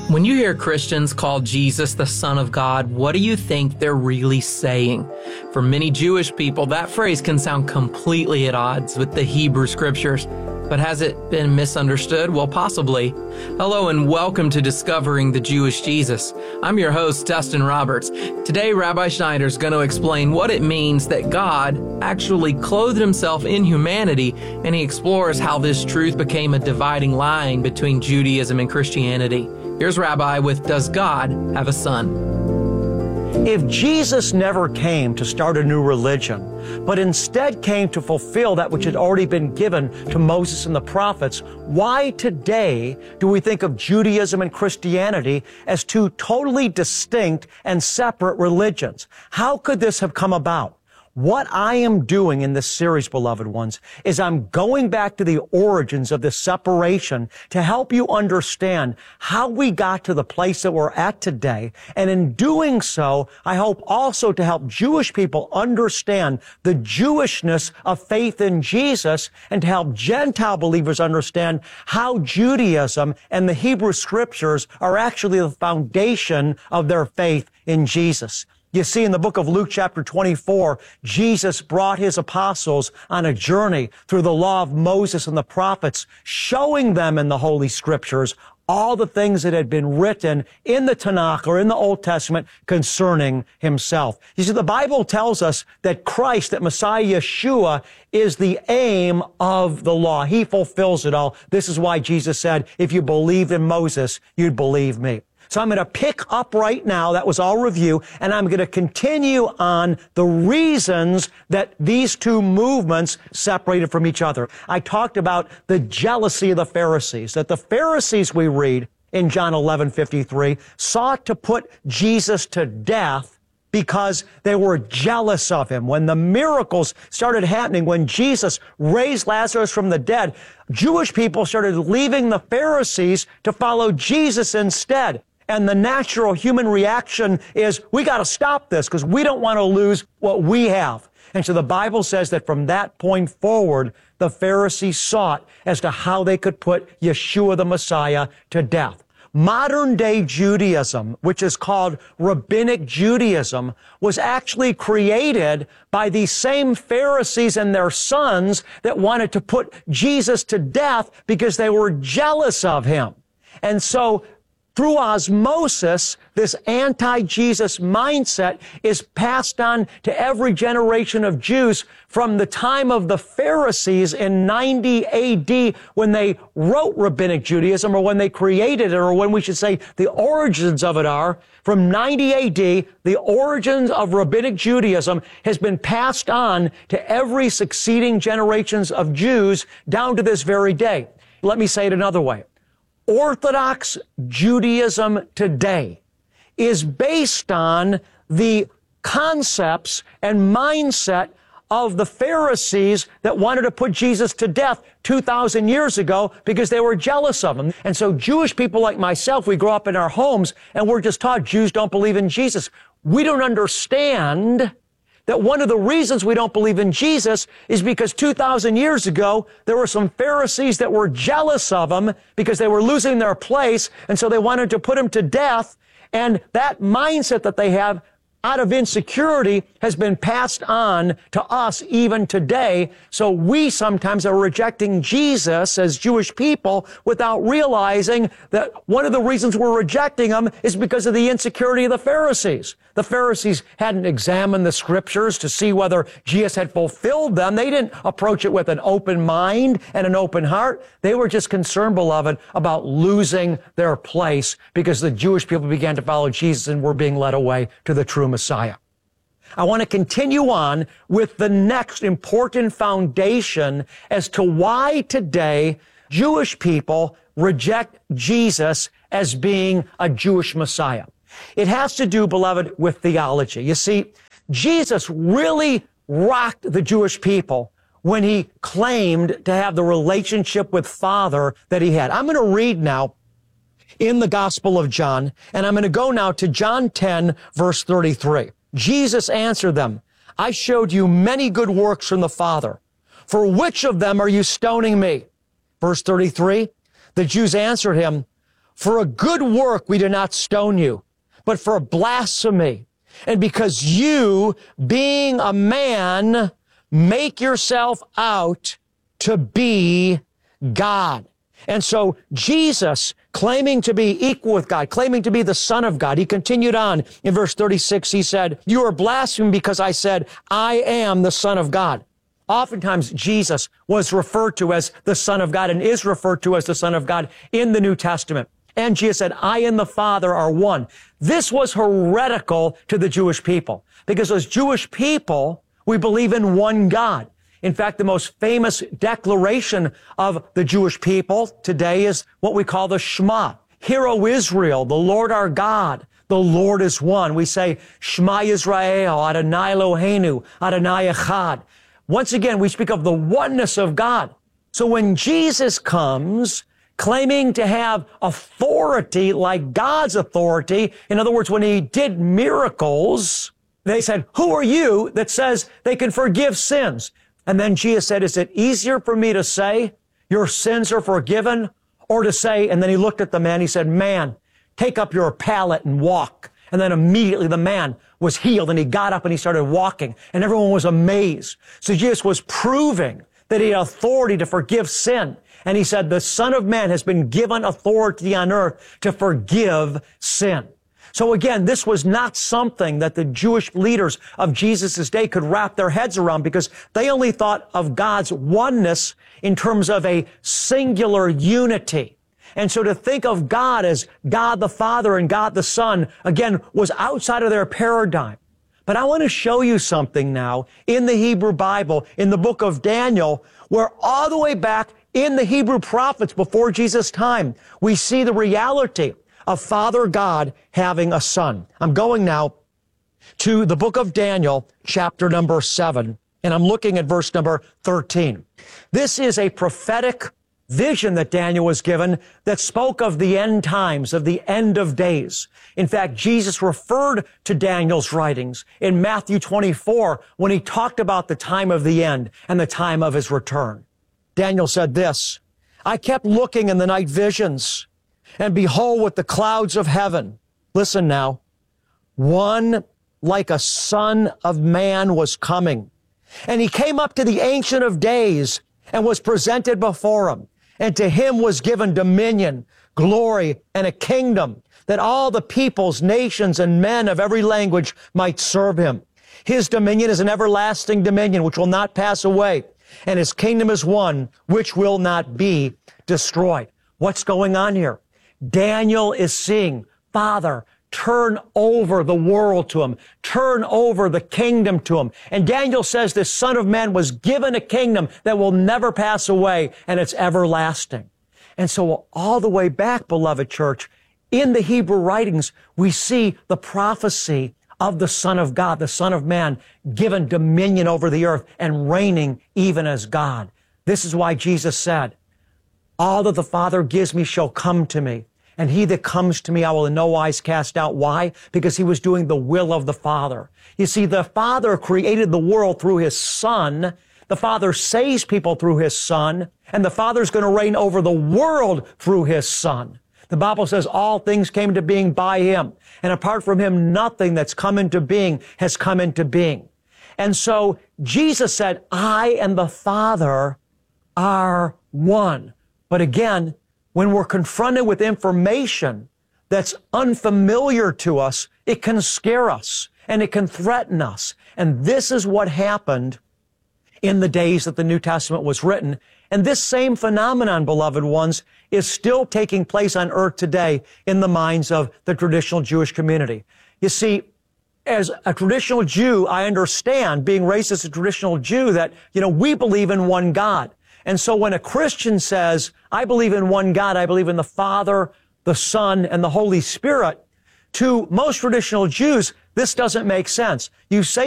When you hear Christians call Jesus the Son of God, what do you think they're really saying? For many Jewish people, that phrase can sound completely at odds with the Hebrew Scriptures. But has it been misunderstood? Well, possibly. Hello and welcome to Discovering the Jewish Jesus. I'm your host, Dustin Roberts. Today, Rabbi Schneider is going to explain what it means that God actually clothed himself in humanity, and he explores how this truth became a dividing line between Judaism and Christianity. Here's Rabbi with Does God Have a Son? If Jesus never came to start a new religion, but instead came to fulfill that which had already been given to Moses and the prophets, why today do we think of Judaism and Christianity as two totally distinct and separate religions? How could this have come about? What I am doing in this series, beloved ones, is I'm going back to the origins of this separation to help you understand how we got to the place that we're at today. And in doing so, I hope also to help Jewish people understand the Jewishness of faith in Jesus and to help Gentile believers understand how Judaism and the Hebrew Scriptures are actually the foundation of their faith in Jesus. You see, in the book of Luke chapter 24, Jesus brought his apostles on a journey through the law of Moses and the prophets, showing them in the Holy Scriptures all the things that had been written in the Tanakh or in the Old Testament concerning himself. You see, the Bible tells us that Christ, that Messiah Yeshua, is the aim of the law. He fulfills it all. This is why Jesus said, if you believed in Moses, you'd believe me. So I'm going to pick up right now, that was all review, and I'm going to continue on the reasons that these two movements separated from each other. I talked about the jealousy of the Pharisees, that the Pharisees, we read in John 11:53, sought to put Jesus to death because they were jealous of him. When the miracles started happening, when Jesus raised Lazarus from the dead, Jewish people started leaving the Pharisees to follow Jesus instead. And the natural human reaction is, we got to stop this because we don't want to lose what we have. And so the Bible says that from that point forward, the Pharisees sought as to how they could put Yeshua the Messiah to death. Modern day Judaism, which is called Rabbinic Judaism, was actually created by these same Pharisees and their sons that wanted to put Jesus to death because they were jealous of him. And so through osmosis, this anti-Jesus mindset is passed on to every generation of Jews from the time of the Pharisees in 90 AD when they wrote Rabbinic Judaism, or when they created it, or when we should say the origins of it are. From 90 AD, the origins of Rabbinic Judaism has been passed on to every succeeding generations of Jews down to this very day. Let me say it another way. Orthodox Judaism today is based on the concepts and mindset of the Pharisees that wanted to put Jesus to death 2,000 years ago because they were jealous of him. And so Jewish people like myself, we grow up in our homes and we're just taught Jews don't believe in Jesus. We don't understand that one of the reasons we don't believe in Jesus is because 2,000 years ago, there were some Pharisees that were jealous of him because they were losing their place, and so they wanted to put him to death. And that mindset that they have out of insecurity has been passed on to us even today. So we sometimes are rejecting Jesus as Jewish people without realizing that one of the reasons we're rejecting him is because of the insecurity of the Pharisees. The Pharisees hadn't examined the Scriptures to see whether Jesus had fulfilled them. They didn't approach it with an open mind and an open heart. They were just concerned, beloved, about losing their place because the Jewish people began to follow Jesus and were being led away to the true Messiah. I want to continue on with the next important foundation as to why today Jewish people reject Jesus as being a Jewish Messiah. It has to do, beloved, with theology. You see, Jesus really rocked the Jewish people when he claimed to have the relationship with Father that he had. I'm going to read now in the Gospel of John, and I'm going to go now to John 10, verse 33. Jesus answered them, I showed you many good works from the Father. For which of them are you stoning me? Verse 33, the Jews answered him, For a good work we do not stone you, but for blasphemy. And because you, being a man, make yourself out to be God. And so Jesus, claiming to be equal with God, claiming to be the Son of God, he continued on in verse 36, he said, you are blaspheming because I said, I am the Son of God. Oftentimes, Jesus was referred to as the Son of God and is referred to as the Son of God in the New Testament. And Jesus said, I and the Father are one. This was heretical to the Jewish people because as Jewish people, we believe in one God. In fact, the most famous declaration of the Jewish people today is what we call the Shema. Hear, O Israel, the Lord our God, the Lord is one. We say, Shema Yisrael, Adonai Eloheinu, Adonai Echad. Once again, we speak of the oneness of God. So when Jesus comes, claiming to have authority like God's authority, in other words, when he did miracles, they said, who are you that says they can forgive sins? And then Jesus said, is it easier for me to say your sins are forgiven or to say, and then he looked at the man, he said, man, take up your pallet and walk. And then immediately the man was healed and he got up and he started walking and everyone was amazed. So Jesus was proving that he had authority to forgive sin. And he said, the Son of Man has been given authority on earth to forgive sin. So again, this was not something that the Jewish leaders of Jesus' day could wrap their heads around because they only thought of God's oneness in terms of a singular unity. And so to think of God as God the Father and God the Son, again, was outside of their paradigm. But I want to show you something now in the Hebrew Bible, in the book of Daniel, where all the way back in the Hebrew prophets before Jesus' time, we see the reality of Father God having a son. I'm going now to the book of Daniel, chapter number 7, and I'm looking at verse number 13. This is a prophetic vision that Daniel was given that spoke of the end times, of the end of days. In fact, Jesus referred to Daniel's writings in Matthew 24 when he talked about the time of the end and the time of his return. Daniel said this, I kept looking in the night visions, and behold, with the clouds of heaven, listen now, one like a son of man was coming. And he came up to the Ancient of Days and was presented before him. And to him was given dominion, glory, and a kingdom, that all the peoples, nations, and men of every language might serve him. His dominion is an everlasting dominion which will not pass away, and his kingdom is one which will not be destroyed. What's going on here? Daniel is seeing, Father, turn over the world to him. Turn over the kingdom to him. And Daniel says this Son of Man was given a kingdom that will never pass away, and it's everlasting. And so all the way back, beloved church, in the Hebrew writings, we see the prophecy of the Son of God, the Son of Man, given dominion over the earth and reigning even as God. This is why Jesus said, all that the Father gives me shall come to me, and he that comes to me I will in no wise cast out. Why? Because he was doing the will of the Father. You see, the Father created the world through his Son. The Father saves people through his Son, and the Father's going to reign over the world through his Son. The Bible says all things came into being by him, and apart from him, nothing that's come into being has come into being. And so Jesus said, I and the Father are one. But again, when we're confronted with information that's unfamiliar to us, it can scare us and it can threaten us. And this is what happened in the days that the New Testament was written. And this same phenomenon, beloved ones, is still taking place on earth today in the minds of the traditional Jewish community. You see, as a traditional Jew, I understand, being raised as a traditional Jew, that, we believe in one God. And so when a Christian says, I believe in one God, I believe in the Father, the Son, and the Holy Spirit, to most traditional Jews, this doesn't make sense. You say